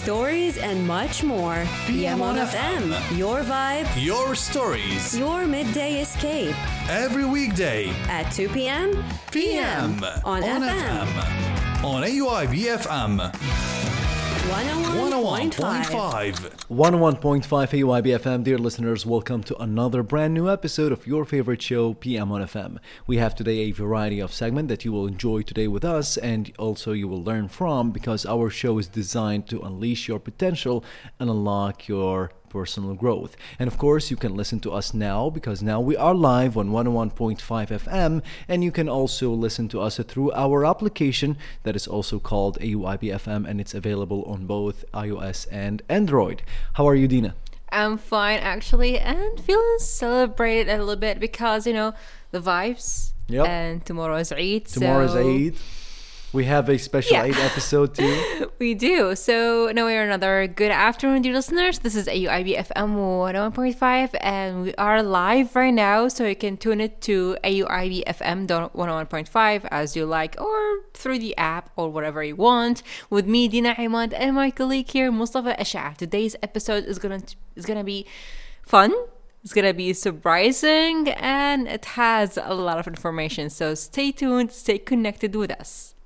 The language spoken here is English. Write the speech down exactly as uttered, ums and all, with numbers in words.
stories, and much more. P M on F M. Your vibe. Your stories. Your midday escape. Every weekday. At two p.m. P M. On, on F M. F M. On A U I B F M. one oh one point five. one oh one point five A U I B F M. Dear listeners, welcome to another brand new episode of your favorite show, P M on F M. We have today a variety of segments that you will enjoy today with us, and also you will learn from, because our show is designed to unleash your potential and unlock your personal growth. And of course, you can listen to us now, because now we are live on one oh one point five F M, and you can also listen to us through our application that is also called A U I B F M, and it's available on both iOS and Android. How are you, Dina? I'm fine, actually, and feeling celebrated a little bit because, you know, the vibes. Yep. And tomorrow is Eid. Tomorrow so... is Eid. We have a special Yeah. Eid episode too. We do. So, now we are another good afternoon, dear listeners. This is A U I B F M one oh one point five, and we are live right now, so you can tune it to A U I B F M one oh one point five as you like, or through the app, or whatever you want. With me, Dina Imad, and my colleague here, Mustafa Asha. Today's episode is gonna is gonna be fun. It's gonna be surprising, and it has a lot of information. So stay tuned, stay connected with us.